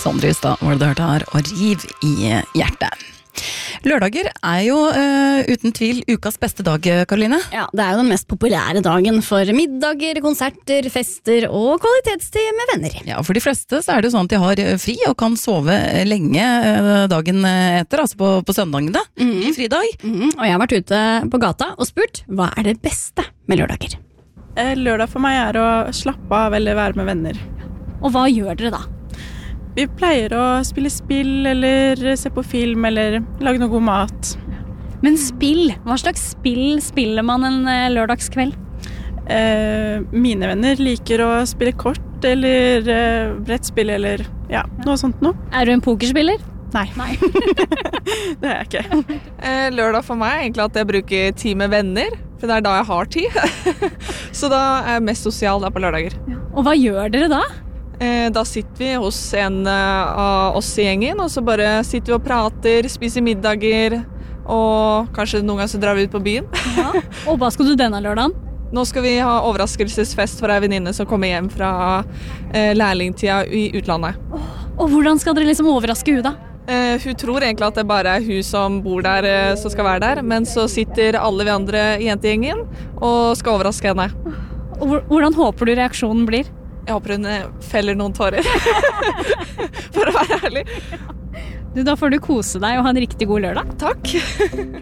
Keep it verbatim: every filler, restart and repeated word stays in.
Sondre Justad var det du hørte her, og Riv i hjertet. Lørdager er jo uh, uten tvil ukas beste dag, Karoline. Ja, det er jo den mest populære dagen for middager, konserter, fester og kvalitetstid med venner. Ja, for de fleste så er det jo sånn at de har fri og kan sove lenge uh, dagen etter, altså på, på søndagene. Mm. I fridag. Mm. Og jeg har vært ute på gata og spurt, hva er det beste med lørdager? Lørdag for meg er å slappe av eller være med venner. Og hva gjør dere da? Vi pleier å spille spill, eller se på film, eller lage noe god mat. Men spill? Hva slags spill spiller man en lørdagskveld? Eh, mine venner liker å spille kort, eller eh, brettspill, eller ja, noe sånt noe. Er du en pokerspiller? Nei. Nei. Det er jeg ikke. Eh, lørdag for meg er egentlig at jeg bruker tid med venner, for det er da jeg har tid. Så da er jeg mest sosial da på lørdager. Ja. Og hva gjør dere da? Da sitter vi hos en av oss i gjengen, og så bare sitter vi og prater, spiser middager, og kanskje noen ganger så drar vi ut på byen. Ja. Og hva skal du denne lørdagen? Nå skal vi ha overraskelsesfest for en venninne som kommer hjem fra eh, lærlingtida i utlandet. Oh, og hvordan skal dere liksom overraske hun da? Eh, hun tror egentlig at det bare er hun som bor der eh, som skal være der, men så sitter alle vi andre i jentegjengen og skal overraske henne. Og hvordan håper du reaksjonen blir? Jeg håper hun feller noen tårer, for å være ærlig. Du, da får du kose deg og ha en riktig god lørdag. Takk.